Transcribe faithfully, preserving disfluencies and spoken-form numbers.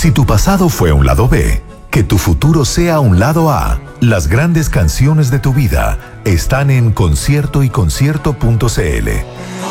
Si tu pasado fue un lado B, que tu futuro sea un lado A. Las grandes canciones de tu vida están en concierto y concierto punto c l.